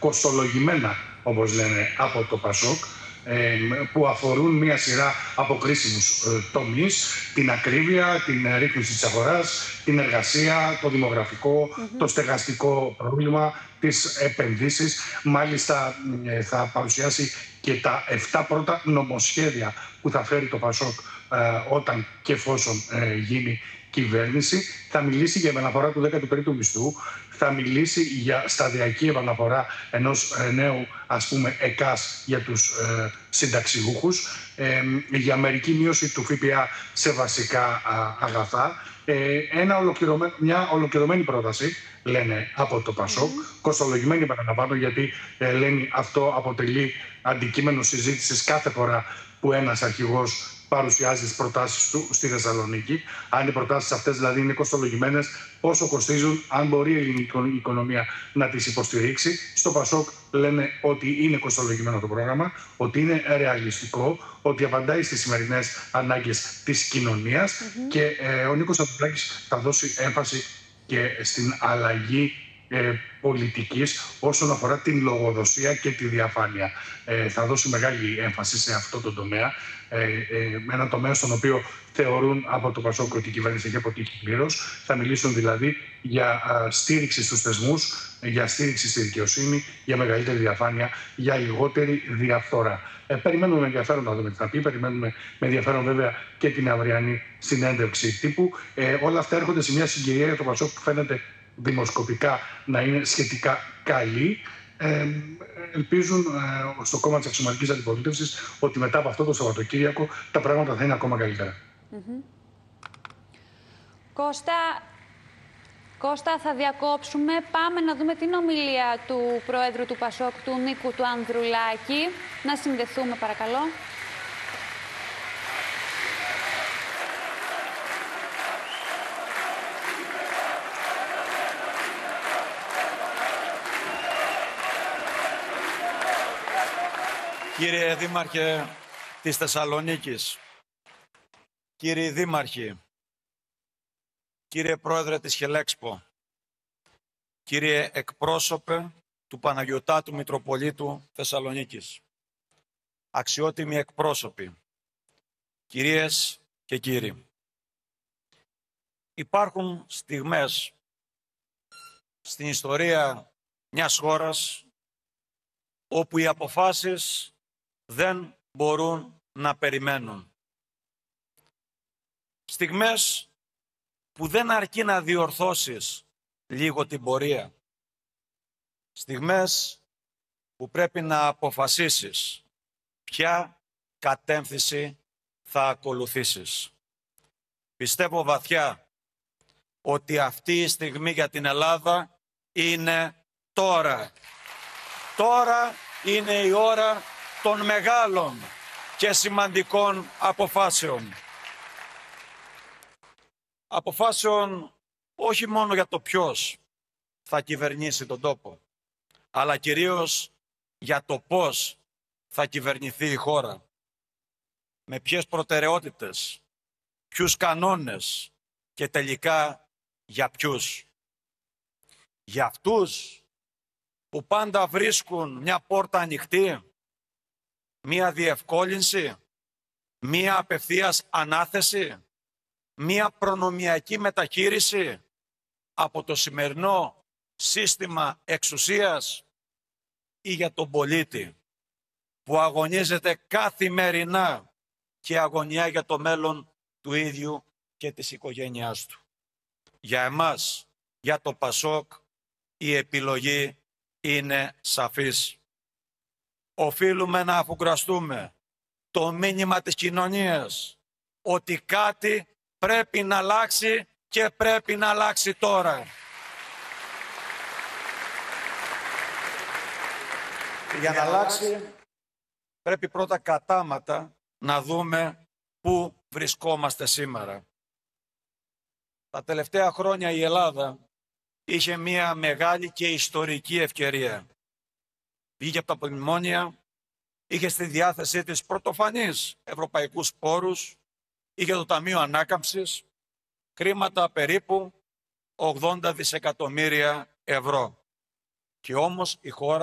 κοστολογημένα, όπως λένε, από το ΠΑΣΟΚ, που αφορούν μία σειρά από κρίσιμους τομείς, την ακρίβεια, την ρύθμιση της αγοράς, την εργασία, το δημογραφικό, το στεγαστικό πρόβλημα, τις επενδύσεις. Μάλιστα θα παρουσιάσει και τα 7 πρώτα νομοσχέδια που θα φέρει το ΠΑΣΟΚ όταν και εφόσον γίνει κυβέρνηση. Θα μιλήσει για επαναφορά του 13ου μισθού, θα μιλήσει για σταδιακή επαναφορά ενός νέου, ας πούμε, ΕΚΑΣ για τους συνταξιούχους, για μερική μείωση του ΦΠΑ σε βασικά αγαθά. Μια ολοκληρωμένη πρόταση, λένε από το ΠΑΣΟΚ, κοστολογημένη επαναλαμβάνω, γιατί λένε αυτό αποτελεί αντικείμενο συζήτησης κάθε φορά που ένας αρχηγός παρουσιάζει τις προτάσεις του στη Θεσσαλονίκη. Αν οι προτάσεις αυτές δηλαδή είναι κοστολογημένες, πόσο κοστίζουν, αν μπορεί η ελληνική οικονομία να τις υποστηρίξει. Στο ΠΑΣΟΚ λένε ότι είναι κοστολογημένο το πρόγραμμα, ότι είναι ρεαλιστικό, ότι απαντάει στις σημερινές ανάγκες της κοινωνίας και ο Νίκος Ανδρουλάκης θα δώσει έμφαση και στην αλλαγή πολιτικής όσον αφορά την λογοδοσία και τη διαφάνεια. Θα δώσει μεγάλη έμφαση σε αυτό το τομέα, με ένα τομέα στον οποίο θεωρούν από το ΠΑΣΟΚ ότι η κυβέρνηση έχει αποτύχει πλήρως. Θα μιλήσουν δηλαδή για στήριξη στους θεσμούς, για στήριξη στη δικαιοσύνη, για μεγαλύτερη διαφάνεια, για λιγότερη διαφθορά. Περιμένουμε με ενδιαφέρον να δούμε τι θα πει. Περιμένουμε με ενδιαφέρον βέβαια και την αυριανή συνέντευξη τύπου. Όλα αυτά έρχονται σε μια συγκυρία για το ΠΑΣΟΚ που φαίνεται δημοσκοπικά να είναι σχετικά καλή. Ελπίζουν στο κόμμα της αξιωματικής αντιπολίτευσης ότι μετά από αυτό το Σαββατοκύριακο τα πράγματα θα είναι ακόμα καλύτερα. Κώστα, θα διακόψουμε. Πάμε να δούμε την ομιλία του Προέδρου του ΠΑΣΟΚ, του Νίκου του Ανδρουλάκη. Να συνδεθούμε παρακαλώ. Κύριε Δήμαρχε της Θεσσαλονίκης, κύριοι Δήμαρχοι, κύριε Πρόεδρε της Χελέξπο, κύριε εκπρόσωπε του Παναγιωτάτου Μητροπολίτου Θεσσαλονίκης, αξιότιμοι εκπρόσωποι, κυρίες και κύριοι. Υπάρχουν στιγμές στην ιστορία μιας χώρας όπου οι αποφάσεις δεν μπορούν να περιμένουν. Στιγμές που δεν αρκεί να διορθώσεις λίγο την πορεία. Στιγμές που πρέπει να αποφασίσεις ποια κατεύθυνση θα ακολουθήσεις. Πιστεύω βαθιά ότι αυτή η στιγμή για την Ελλάδα είναι τώρα. Τώρα είναι η ώρα των μεγάλων και σημαντικών αποφάσεων. Αποφάσεων όχι μόνο για το ποιος θα κυβερνήσει τον τόπο, αλλά κυρίως για το πώς θα κυβερνηθεί η χώρα. Με ποιες προτεραιότητες, ποιους κανόνες και τελικά για ποιους. Για αυτούς που πάντα βρίσκουν μια πόρτα ανοιχτή, μια διευκόλυνση, μια απευθείας ανάθεση, μια προνομιακή μεταχείριση από το σημερινό σύστημα εξουσίας, ή για τον πολίτη που αγωνίζεται καθημερινά και αγωνιά για το μέλλον του ίδιου και της οικογένειάς του. Για εμάς, για το ΠΑΣΟΚ, η επιλογή είναι σαφής. Οφείλουμε να αφουγκραστούμε το μήνυμα της κοινωνίας ότι κάτι πρέπει να αλλάξει και πρέπει να αλλάξει τώρα. Για να αλλάξει πρέπει πρώτα κατάματα να δούμε πού βρισκόμαστε σήμερα. Τα τελευταία χρόνια η Ελλάδα είχε μια μεγάλη και ιστορική ευκαιρία. Βγήκε από τα μνημόνια, είχε στη διάθεσή της πρωτοφανείς ευρωπαϊκούς πόρους, είχε το Ταμείο Ανάκαμψης, χρήματα περίπου 80 δισεκατομμύρια ευρώ. Και όμως η χώρα